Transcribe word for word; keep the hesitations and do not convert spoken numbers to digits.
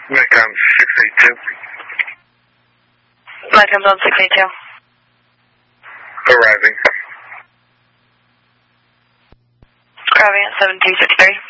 Nikon six eighty-two. Nikon on six eighty-two. Arriving. Arriving at seven two six three.